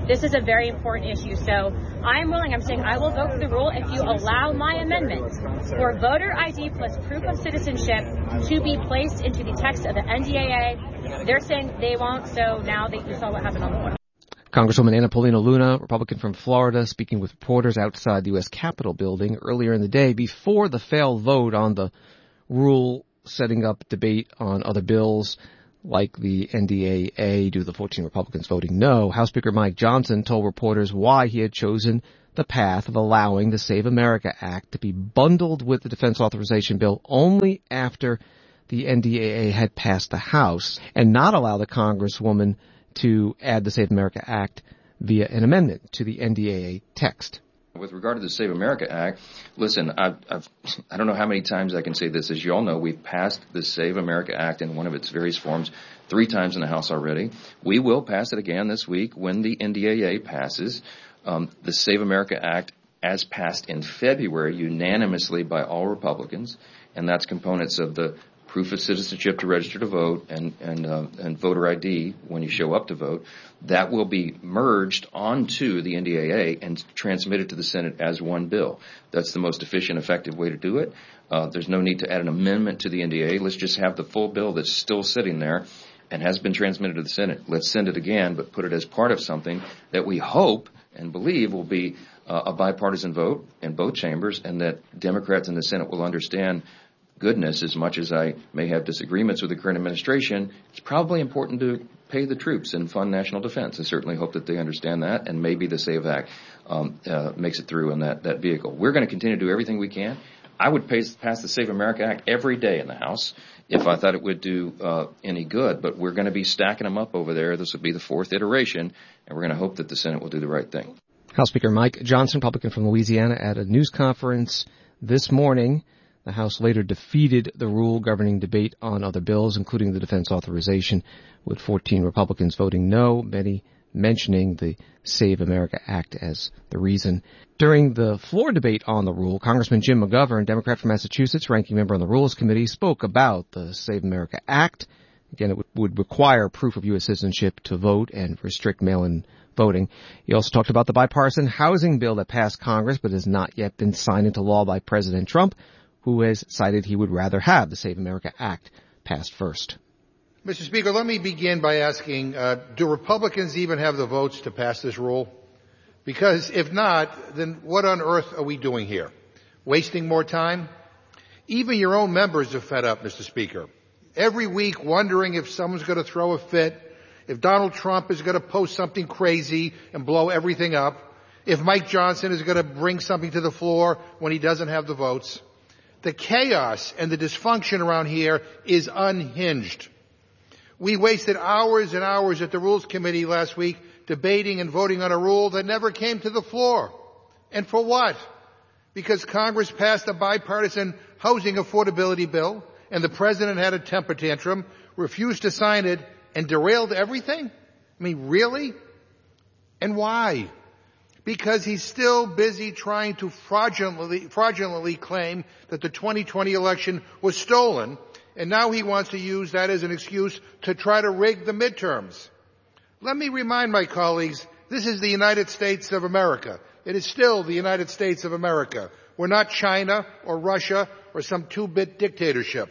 This is a very important issue. So I'm willing, I'm saying I will vote for the rule if you allow my amendment for voter I D plus proof of citizenship to be placed into the text of the N D A A. They're saying they won't, so now they, you saw what happened on the floor. Congresswoman Anna Paulino Luna, Republican from Florida, speaking with reporters outside the U S Capitol building earlier in the day before the failed vote on the rule setting up debate on other bills like the N D A A due to the fourteen Republicans voting no. House Speaker Mike Johnson told reporters why he had chosen the path of allowing the Save America Act to be bundled with the defense authorization bill only after the N D A A had passed the House, and not allow the Congresswoman to add the Save America Act via an amendment to the N D A A text. With regard to the Save America Act, listen, I've, I've, I don't know how many times I can say this. As you all know, we've passed the Save America Act in one of its various forms three times in the House already. We will pass it again this week when the N D A A passes. Um, the Save America Act, as passed in February unanimously by all Republicans, and that's components of the proof of citizenship to register to vote and and uh, and voter I D when you show up to vote, that will be merged onto the N D A A and transmitted to the Senate as one bill. That's the most efficient, effective way to do it. Uh, there's no need to add an amendment to the N D A A. Let's just have the full bill that's still sitting there and has been transmitted to the Senate. Let's send it again, but put it as part of something that we hope and believe will be uh, a bipartisan vote in both chambers, and that Democrats in the Senate will understand. Goodness, as much as I may have disagreements with the current administration, it's probably important to pay the troops and fund national defense. I certainly hope that they understand that, and maybe the SAVE Act um, uh, makes it through in that, that vehicle. We're going to continue to do everything we can. I would pass, pass the Save America Act every day in the House if I thought it would do uh, any good, but we're going to be stacking them up over there. This will be the fourth iteration, and we're going to hope that the Senate will do the right thing. House Speaker Mike Johnson, Republican from Louisiana, at a news conference this morning. The House later defeated the rule governing debate on other bills, including the defense authorization, with fourteen Republicans voting no, many mentioning the Save America Act as the reason. During the floor debate on the rule, Congressman Jim McGovern, Democrat from Massachusetts, ranking member on the Rules Committee, spoke about the Save America Act. Again, it would, would require proof of U S citizenship to vote and restrict mail-in voting. He also talked about the bipartisan housing bill that passed Congress but has not yet been signed into law by President Trump, who has cited he would rather have the Save America Act passed first. Mister Speaker, let me begin by asking, uh, do Republicans even have the votes to pass this rule? Because if not, then what on earth are we doing here? Wasting more time? Even your own members are fed up, Mister Speaker. Every week wondering if someone's going to throw a fit, if Donald Trump is going to post something crazy and blow everything up, if Mike Johnson is going to bring something to the floor when he doesn't have the votes. The chaos and the dysfunction around here is unhinged. We wasted hours and hours at the Rules Committee last week debating and voting on a rule that never came to the floor. And for what? Because Congress passed a bipartisan housing affordability bill, and the President had a temper tantrum, refused to sign it, and derailed everything? I mean, really? And why? Because he's still busy trying to fraudulently, fraudulently claim that the twenty twenty election was stolen, and now he wants to use that as an excuse to try to rig the midterms. Let me remind my colleagues, this is the United States of America. It is still the United States of America. We're not China or Russia or some two-bit dictatorship.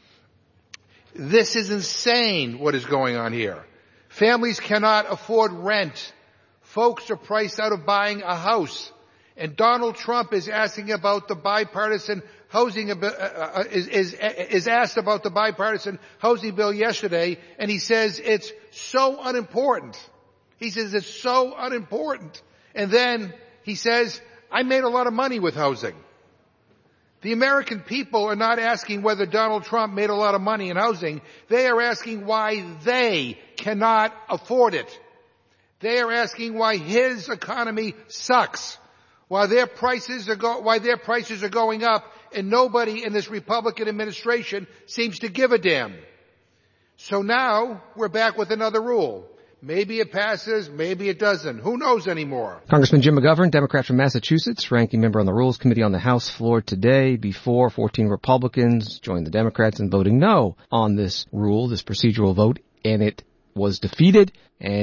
This is insane what is going on here. Families cannot afford rent. Folks are priced out of buying a house. And Donald Trump is asking about the bipartisan housing, uh, uh, is, is, is asked about the bipartisan housing bill yesterday, and he says it's so unimportant. He says it's so unimportant. And then he says, I made a lot of money with housing. The American people are not asking whether Donald Trump made a lot of money in housing. They are asking why they cannot afford it. They are asking why his economy sucks, why their prices are go- why their prices are going up, and nobody in this Republican administration seems to give a damn. So now we're back with another rule. Maybe it passes, maybe it doesn't. Who knows anymore? Congressman Jim McGovern, Democrat from Massachusetts, ranking member on the Rules Committee on the House floor today, before fourteen Republicans joined the Democrats in voting no on this rule, this procedural vote, and it was defeated, and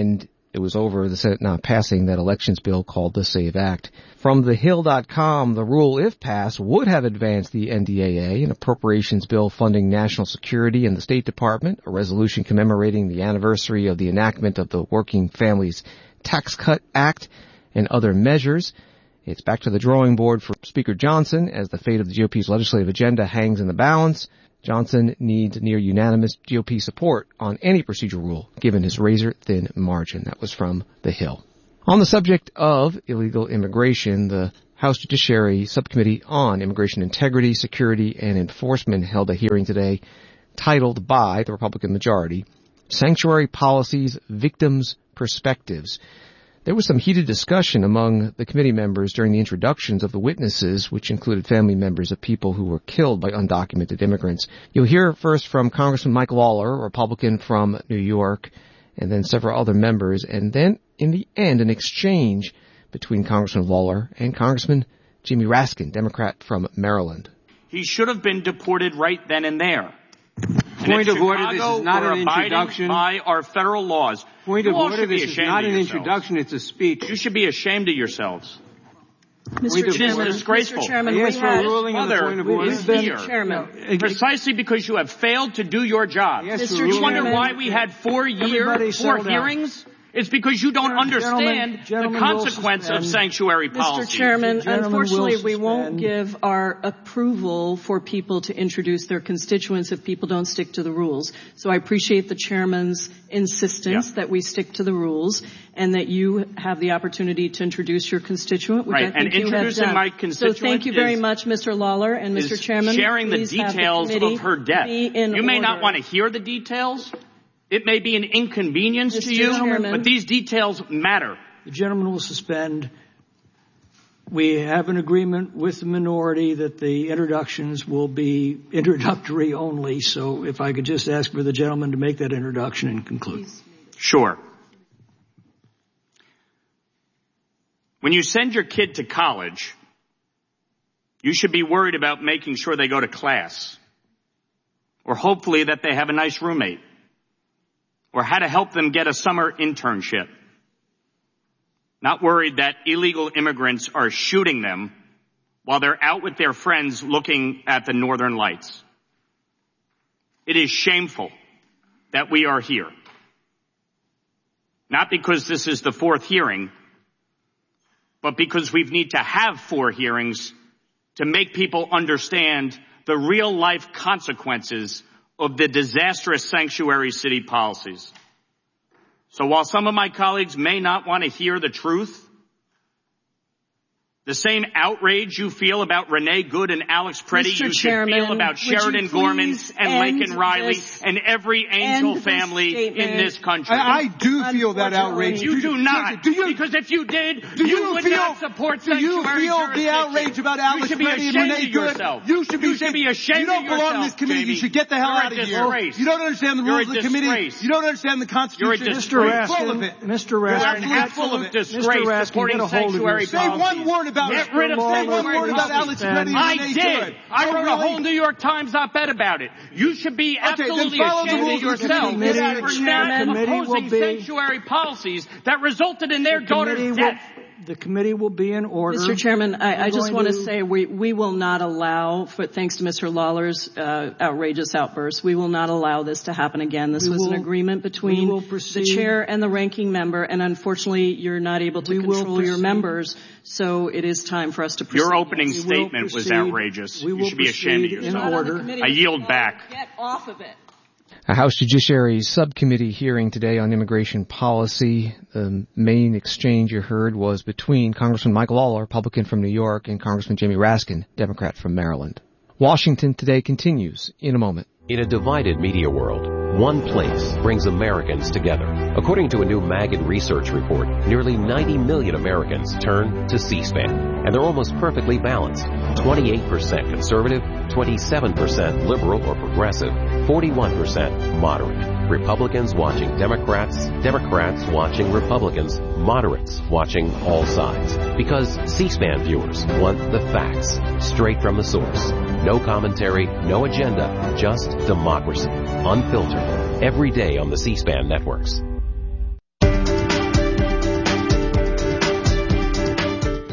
it was over, the Senate not passing that elections bill called the SAVE Act. From the hill dot com, the rule, if passed, would have advanced the N D A A, an appropriations bill funding national security and the State Department, a resolution commemorating the anniversary of the enactment of the Working Families Tax Cut Act, and other measures. It's back to the drawing board for Speaker Johnson as the fate of the G O P's legislative agenda hangs in the balance. Johnson needs near unanimous G O P support on any procedural rule, given his razor-thin margin. That was from The Hill. On the subject of illegal immigration, the House Judiciary Subcommittee on Immigration Integrity, Security, and Enforcement held a hearing today titled by the Republican majority, Sanctuary Policies, Victims' Perspectives. There was some heated discussion among the committee members during the introductions of the witnesses, which included family members of people who were killed by undocumented immigrants. You'll hear first from Congressman Mike Lawler, a Republican from New York, and then several other members, and then in the end an exchange between Congressman Lawler and Congressman Jamie Raskin, Democrat from Maryland. He should have been deported right then and there. Point of order, this is not an introduction. By our federal laws. Point of order, this is not an introduction, it's a speech. You should be ashamed of yourselves. Mister Chairman, It is disgraceful. Mister Chairman, yes, we're ruling on the point of order. Is here Chairman. Precisely because you have failed to do your job. Yes, you wonder why we had four years, four hearings? It's because you don't understand gentlemen, the consequence of sanctuary policy. Mister Chairman, unfortunately, we won't give our approval for people to introduce their constituents if people don't stick to the rules. So I appreciate the chairman's insistence yeah. that we stick to the rules and that you have the opportunity to introduce your constituent, which right. I think and you have introducing done. my constituent so thank you very much, Mister Lawler and Mister Chairman. Sharing the details the of her death. You may order. not want to hear the details. It may be an inconvenience Mister to you, Chairman. but these details matter. The gentleman will suspend. We have an agreement with the minority that the introductions will be introductory only. So if I could just ask for the gentleman to make that introduction and conclude. Sure. When you send your kid to college, you should be worried about making sure they go to class, or hopefully that they have a nice roommate, or how to help them get a summer internship. Not worried that illegal immigrants are shooting them while they're out with their friends looking at the northern lights. It is shameful that we are here. Not because this is the fourth hearing, but because we need to have four hearings to make people understand the real life consequences of the disastrous sanctuary city policies. So while some of my colleagues may not want to hear the truth, the same outrage you feel about Renee Good and Alex Preddy, Mister you Chairman, should feel about Sheridan Gorman and Laken Riley and every Angel family in this country. I, I do feel that outrage. You do not. Do you, because if you did, do you, you would feel, not support do you sanctuary feel the outrage about Alex Preddy and Renee Good? Yourself. You should be, you should be ashamed You don't of belong yourself, in this committee. Jamie. You should get the hell You're out of disgrace. here. You don't understand the You're rules of the committee. disgrace. You don't understand the Constitution. You're a Mister disgrace. Full of it. Mister You're Raskin. an absolute disgrace Raskin, supporting get a hold of sanctuary Say policies. one word about Get it. rid of Say one word about Alex Preddy and I Renee did. Good. I Oh, wrote really? a whole New York Times op-ed about it. You should be Okay, absolutely then follow the ashamed rules of of the yourself committee. for Chairman, not committee opposing will be- sanctuary policies that resulted in their daughter's death. The committee will be in order. Mister Chairman, I, I just want to to- say we, we will not allow, for, thanks to Mister Lawler's uh, outrageous outburst, we will not allow this to happen again. This We was will- an agreement between we will the proceed- chair and the ranking member, and unfortunately you're not able to We will control your proceed- members, so it is time for us to proceed. Your opening We will statement was proceed- outrageous. we You will should be ashamed of proceed in yourself. order. I yield back. Get off of it. A House Judiciary Subcommittee hearing today on immigration policy. The main exchange you heard was between Congressman Michael Lawler, Republican from New York, and Congressman Jamie Raskin, Democrat from Maryland. Washington Today continues in a moment. In a divided media world, one place brings Americans together. According to a new Magid research report, nearly ninety million Americans turn to C-SPAN, and they're almost perfectly balanced. twenty-eight percent conservative, twenty-seven percent liberal or progressive, forty-one percent moderate. Republicans watching Democrats, Democrats watching Republicans, moderates watching all sides. Because C-SPAN viewers want the facts, straight from the source. No commentary, no agenda, just democracy. Unfiltered. Every day on the C-SPAN networks.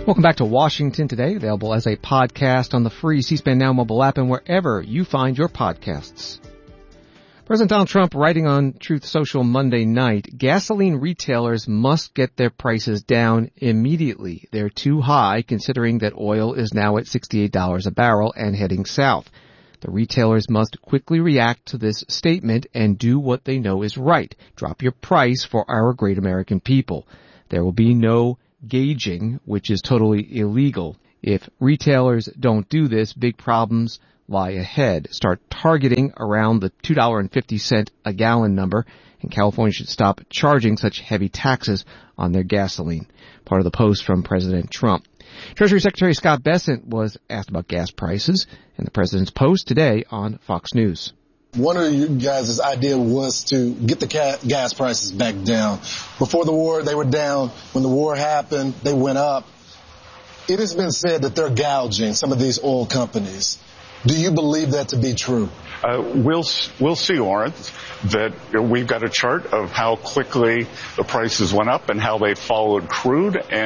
Welcome back to Washington Today, available as a podcast on the free C-SPAN Now mobile app and wherever you find your podcasts. President Donald Trump writing on Truth Social Monday night, gasoline retailers must get their prices down immediately. They're too high considering that oil is now at sixty-eight dollars a barrel and heading south. The retailers must quickly react to this statement and do what they know is right. Drop your price for our great American people. There will be no gauging, which is totally illegal. If retailers don't do this, big problems lie ahead. Start targeting around the two dollars and fifty cents a gallon number, and California should stop charging such heavy taxes on their gasoline. Part of the post from President Trump. Treasury Secretary Scott Bessent was asked about gas prices in the president's post today on Fox News. One of you guys' idea was to get the gas prices back down. Before the war, they were down. When the war happened, they went up. It has been said that they're gouging some of these oil companies. Do you believe that to be true? Uh, we'll we'll see, Lawrence, that we've got a chart of how quickly the prices went up and how they followed crude. And